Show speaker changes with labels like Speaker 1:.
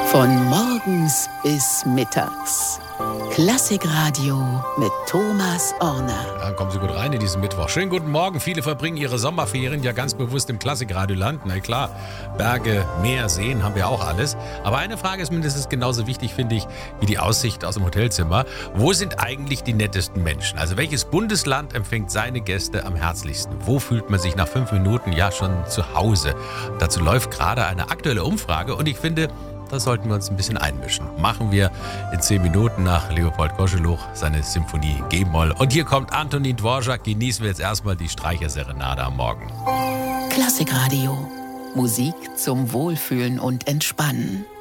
Speaker 1: Von morgens bis mittags. Klassikradio mit Thomas Orner.
Speaker 2: Ja, kommen Sie gut rein in diesen Mittwoch. Schönen guten Morgen. Viele verbringen ihre Sommerferien ja ganz bewusst im Klassikradioland. Na klar, Berge, Meer, Seen haben wir auch alles. Aber eine Frage ist mindestens genauso wichtig, finde ich, wie die Aussicht aus dem Hotelzimmer. Wo sind eigentlich die nettesten Menschen? Also welches Bundesland empfängt seine Gäste am herzlichsten? Wo fühlt man sich nach 5 Minuten ja schon zu Hause? Dazu läuft gerade eine aktuelle Umfrage und ich finde, da sollten wir uns ein bisschen einmischen. Machen wir in 10 Minuten nach Leopold Koscheluch seine Symphonie G-Moll. Und hier kommt Antonin Dvorak. Genießen wir jetzt erstmal die Streicherserenade am Morgen.
Speaker 1: Klassikradio. Musik zum Wohlfühlen und Entspannen.